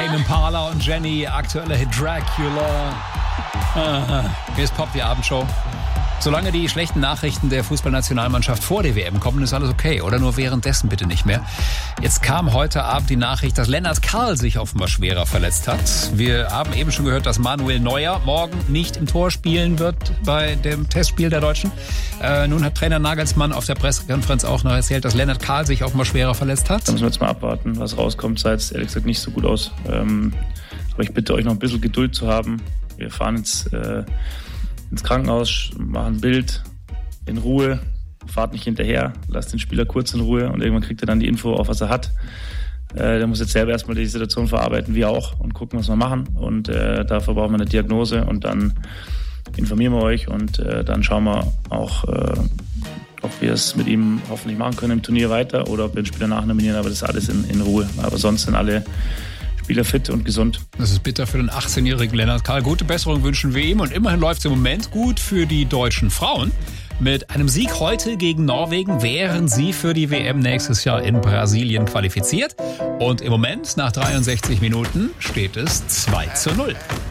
Tame Impala und Jenny, aktueller Hit Dracula. Hier ist Pop, die Abendshow. Solange die schlechten Nachrichten der Fußballnationalmannschaft vor der WM kommen, ist alles okay. Oder nur währenddessen bitte nicht mehr. Jetzt kam heute Abend die Nachricht, dass Lennart Karl sich offenbar schwerer verletzt hat. Wir haben eben schon gehört, dass Manuel Neuer morgen nicht im Tor spielen wird bei dem Testspiel der Deutschen. Nun hat Trainer Nagelsmann auf der Pressekonferenz auch noch erzählt, dass Lennart Karl sich offenbar schwerer verletzt hat. Da müssen wir jetzt mal abwarten, was rauskommt. Sah jetzt ehrlich gesagt nicht so gut aus. Aber ich bitte euch noch ein bisschen Geduld zu haben. Wir fahren jetzt ins Krankenhaus, machen ein Bild in Ruhe, fahrt nicht hinterher, lasst den Spieler kurz in Ruhe und irgendwann kriegt er dann die Info, auf was er hat. Der muss jetzt selber erstmal die Situation verarbeiten, wir auch, und gucken, was wir machen. Und dafür brauchen wir eine Diagnose und dann informieren wir euch und dann schauen wir auch, ob wir es mit ihm hoffentlich machen können im Turnier weiter oder ob wir den Spieler nachnominieren, aber das ist alles in Ruhe. Aber sonst sind alle Spieler fit und gesund. Das ist bitter für den 18-jährigen Lennart Karl. Gute Besserung wünschen wir ihm und immerhin läuft es im Moment gut für die deutschen Frauen. Mit einem Sieg heute gegen Norwegen wären sie für die WM nächstes Jahr in Brasilien qualifiziert. Und im Moment, nach 63 Minuten, steht es 2:0.